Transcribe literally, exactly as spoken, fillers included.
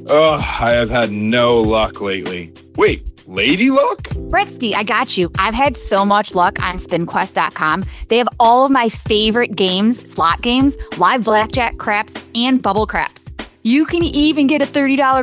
Ugh, I have had no luck lately. Wait, lady luck? Bretsky, I got you. I've had so much luck on spin quest dot com. They have all of my favorite games, slot games, live blackjack, craps, and bubble craps. You can even get a thirty dollars